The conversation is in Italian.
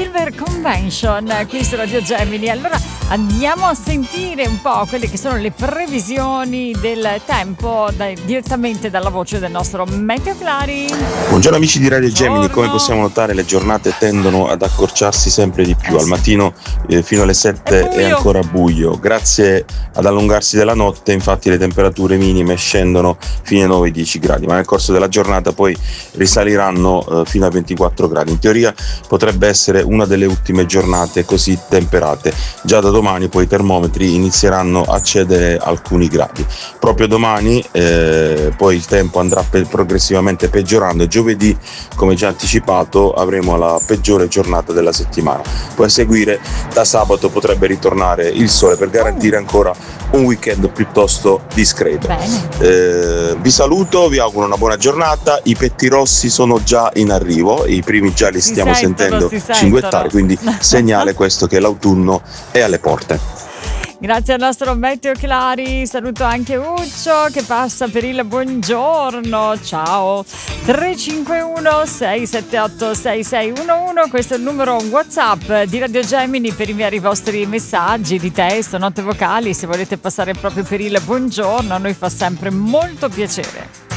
Silver Convention qui su Radio Gemini. Allora andiamo a sentire un po' quelle che sono le previsioni del tempo direttamente dalla voce del nostro Meteo Clari. Buongiorno amici di Radio Gemini, come possiamo notare le giornate tendono ad accorciarsi sempre di più, al mattino fino alle 7 è ancora buio, grazie ad allungarsi della notte infatti le temperature minime scendono fino ai 9-10 gradi, ma nel corso della giornata poi risaliranno fino a 24 gradi. In teoria potrebbe essere una delle ultime giornate così temperate, già da domani poi i termometri inizieranno a cedere alcuni gradi. Proprio domani poi il tempo andrà progressivamente peggiorando e giovedì, come già anticipato, avremo la peggiore giornata della settimana. Poi a seguire da sabato potrebbe ritornare il sole per garantire ancora un weekend piuttosto discreto. Vi saluto, vi auguro una buona giornata. I pettirossi sono già in arrivo, i primi già li stiamo sentendo cinguettare, quindi segnale questo che l'autunno è alle porte. Grazie al nostro Meteo Clari, saluto anche Uccio che passa per il buongiorno, ciao. 351 678 6611, questo è il numero WhatsApp di Radio Gemini per inviare i vostri messaggi di testo, note vocali, se volete passare proprio per il buongiorno, a noi fa sempre molto piacere.